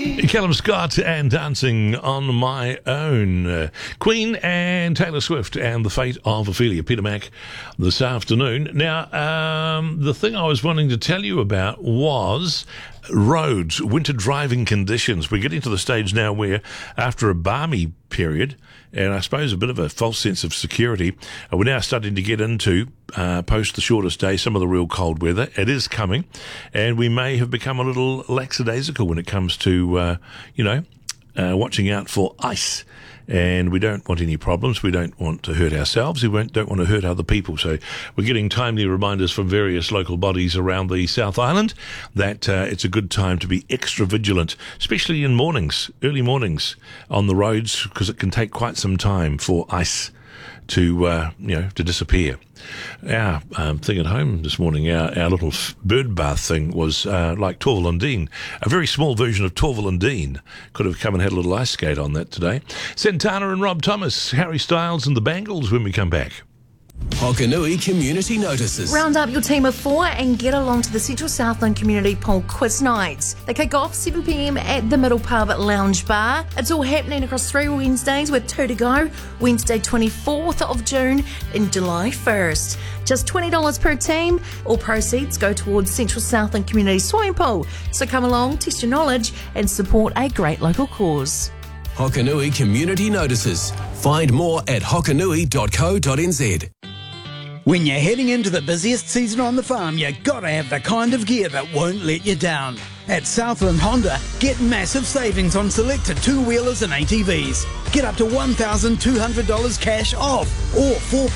Callum Scott and Dancing on My Own. Queen and Taylor Swift and The Fate of Ophelia. Peter Mac this afternoon. Now, the thing I was wanting to tell you about was roads, winter driving conditions. We're getting to the stage now where, after a balmy period, and I suppose a bit of a false sense of security, we're now starting to get into, post the shortest day, some of the real cold weather. It is coming, and we may have become a little lackadaisical when it comes to, watching out for ice. And we don't want any problems. We don't want to hurt ourselves. We don't want to hurt other people. So we're getting timely reminders from various local bodies around the South Island that it's a good time to be extra vigilant, especially in mornings, early mornings on the roads, because it can take quite some time for ice to disappear. Our thing at home this morning, our little bird bath thing was like Torval and Dean. A very small version of Torval and Dean. Could have come and had a little ice skate on that today. Santana and Rob Thomas, Harry Styles and the Bangles when we come back. Hokanui Community Notices. Round up your team of 4 and get along to the Central Southland Community Pool Quiz Nights. They kick off 7 p.m. at the Middle Pub Lounge Bar. It's all happening across 3 Wednesdays with 2 to go. Wednesday 24th of June and July 1st. Just $20 per team. All proceeds go towards Central Southland Community Swimming Pool. So come along, test your knowledge and support a great local cause. Hokanui Community Notices. Find more at hokanui.co.nz. When you're heading into the busiest season on the farm, you gotta have the kind of gear that won't let you down. At Southland Honda, get massive savings on selected two-wheelers and ATVs. Get up to $1,200 cash off or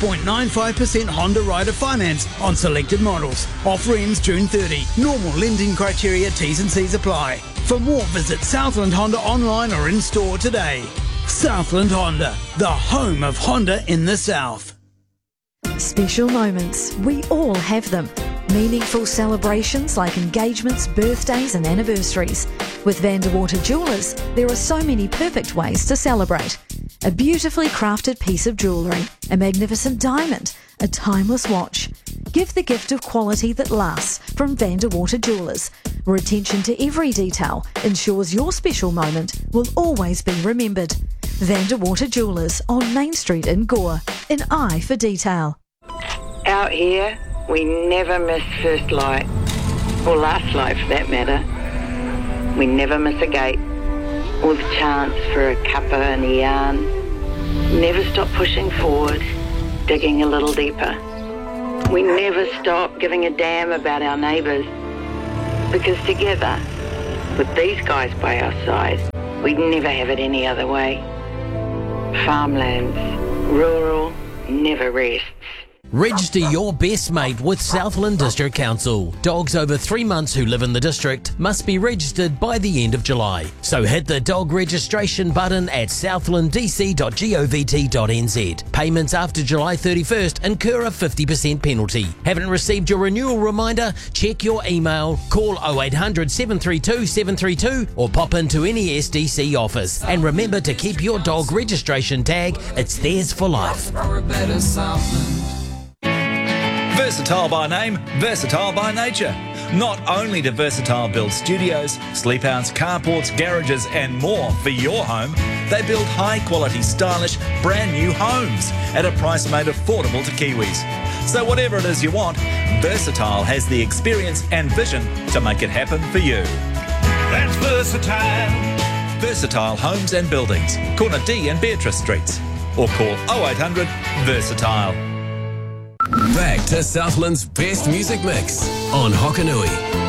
4.95% Honda Rider finance on selected models. Offer ends June 30. Normal lending criteria, T's and C's apply. For more, visit Southland Honda online or in store today. Southland Honda, the home of Honda in the South. Special moments, we all have them. Meaningful celebrations like engagements, birthdays and anniversaries. With Vanderwater Jewellers, there are so many perfect ways to celebrate. A beautifully crafted piece of jewellery, a magnificent diamond, a timeless watch. Give the gift of quality that lasts from Vanderwater Jewellers, where attention to every detail ensures your special moment will always be remembered. Vanderwater Jewellers on Main Street in Gore, an eye for detail. Out here, we never miss first light, or last light for that matter. We never miss a gate, or the chance for a cuppa and a yarn. Never stop pushing forward, digging a little deeper. We never stop giving a damn about our neighbours, because together, with these guys by our side, we'd never have it any other way. Farmlands, rural, never rests. Register your best mate with Southland District Council. Dogs over 3 months who live in the district must be registered by the end of July. So hit the dog registration button at southlanddc.govt.nz. Payments after July 31st incur a 50% penalty. Haven't received your renewal reminder? Check your email, call 0800 732 732 or pop into any SDC office. And remember to keep your dog registration tag. It's theirs for life. Versatile by name, versatile by nature. Not only do Versatile build studios, sleepouts, carports, garages and more for your home, they build high-quality, stylish, brand-new homes at a price made affordable to Kiwis. So whatever it is you want, Versatile has the experience and vision to make it happen for you. That's Versatile. Versatile Homes and Buildings, corner D and Beatrice Streets. Or call 0800 Versatile. Back to Southland's best music mix on Hokanui.